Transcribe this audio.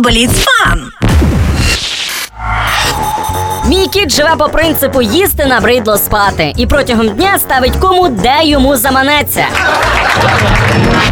Бліцфан. Мій кіт живе по принципу їсти набридло спати і протягом дня ставить кому де йому заманеться.